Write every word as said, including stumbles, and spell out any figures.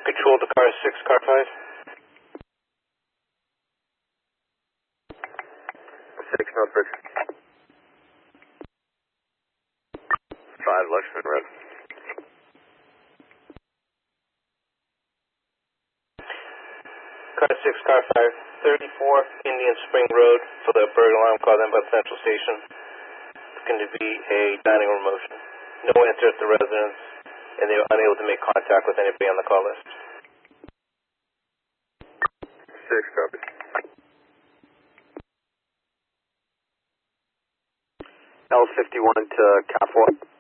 Control to car six, car five. Six, Northbridge. Five, Lexington Road. Car six, car five, thirty-four Indian Spring Road for the burglar alarm call then by the Central Station. It's going to be a dining room motion. No answer at the residence, and they were unable to make contact with anybody on the call list. Six, copy. L fifty-one to Cap four.